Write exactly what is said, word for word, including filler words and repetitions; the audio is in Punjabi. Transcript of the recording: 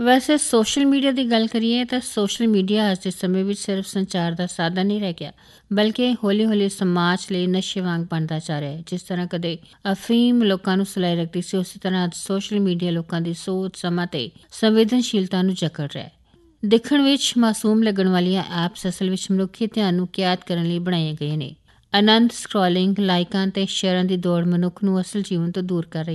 ਵੈਸੇ ਸੋਸ਼ਲ ਮੀਡੀਆ ਦੀ ਗੱਲ ਕਰੀਏ ਤਾਂ ਸੋਸ਼ਲ ਮੀਡੀਆ ਅੱਜ ਦੇ ਸਮੇਂ ਵਿੱਚ ਸਿਰਫ ਸੰਚਾਰ ਦਾ ਸਾਧਨ ਨਹੀਂ ਰਹਿ ਗਿਆ, ਬਲਕਿ ਹੌਲੀ ਹੌਲੀ ਸਮਾਜ ਲਈ ਨਸ਼ੇ ਵਾਂਗ ਬਣਦਾ ਜਾ ਰਿਹਾ ਹੈ। ਜਿਸ ਤਰ੍ਹਾਂ ਕਦੇ ਅਫੀਮ ਲੋਕਾਂ ਨੂੰ ਸੁਲਾਈ ਰੱਖਦੀ ਸੀ, ਉਸੇ ਤਰ੍ਹਾਂ ਅੱਜ ਸੋਸ਼ਲ ਮੀਡੀਆ ਲੋਕਾਂ ਦੀ ਸੋਚ, ਸਮਾਂ ਤੇ ਸੰਵੇਦਨਸ਼ੀਲਤਾ ਨੂੰ ਜਕੜ ਰਿਹਾ ਹੈ। ਦੇਖਣ ਵਿੱਚ ਮਾਸੂਮ ਲੱਗਣ ਵਾਲੀਆਂ ਐਪਸ ਅਸਲ ਵਿੱਚ ਮਨੁੱਖੀ ਧਿਆਨ ਨੂੰ ਕੈਦ ਕਰਨ ਲਈ ਬਣਾਈਆਂ ਗਈਆਂ ਨੇ। ਆਨੰਦ ਸਕਰੋਲਿੰਗ, ਲਾਈਕਾਂ ਤੇ ਸ਼ੇਅਰਾਂ ਦੀ ਦੌੜ ਮਨੁੱਖ ਨੂੰ ਅਸਲ ਜੀਵਨ ਤੋਂ ਦੂਰ ਕਰ ਰਹੀ